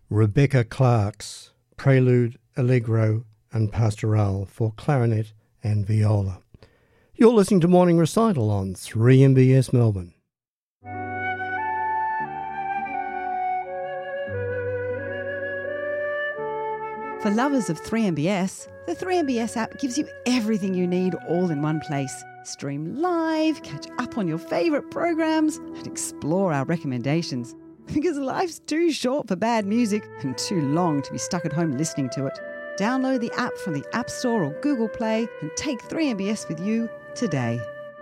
Rebecca Clark's Prelude, Allegro and Pastoral for clarinet and viola. You're listening to Morning Recital on 3MBS Melbourne. For lovers of 3MBS, the 3MBS app gives you everything you need all in one place. Stream live, catch up on your favourite programs, and explore our recommendations. Because life's too short for bad music and too long to be stuck at home listening to it. Download the app from the App Store or Google Play and take 3MBS with you today.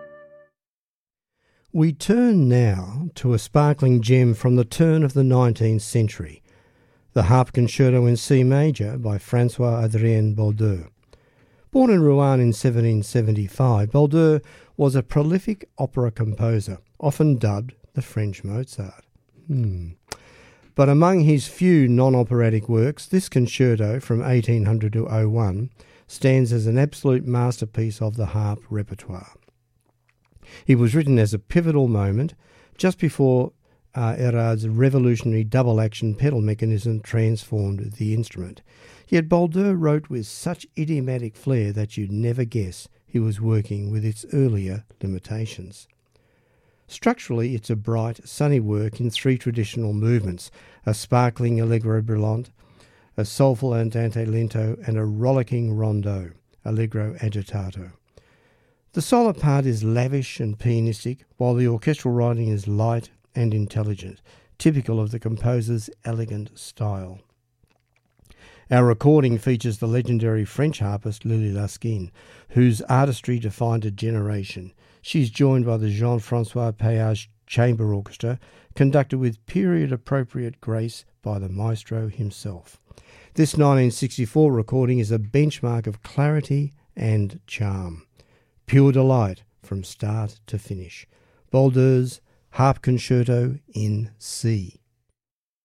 We turn now to a sparkling gem from the turn of the 19th century, the Harp Concerto in C Major by François-Adrien Boulder. Born in Rouen in 1775, Boulder was a prolific opera composer, often dubbed the French Mozart. But among his few non-operatic works, this concerto from 1800 to 01 stands as an absolute masterpiece of the harp repertoire. It was written as a pivotal moment just before Erard's revolutionary double-action pedal mechanism transformed the instrument. Yet Boulder wrote with such idiomatic flair that you'd never guess he was working with its earlier limitations. Structurally, it's a bright, sunny work in three traditional movements, a sparkling allegro brillante, a soulful andante lento, and a rollicking rondo, allegro agitato. The solo part is lavish and pianistic, while the orchestral writing is light and intelligent, typical of the composer's elegant style. Our recording features the legendary French harpist Lily Laskin, whose artistry defined a generation. She's joined by the Jean-François Péage Chamber Orchestra, conducted with period-appropriate grace by the maestro himself. This 1964 recording is a benchmark of clarity and charm. Pure delight from start to finish. Boulder's Harp Concerto in C.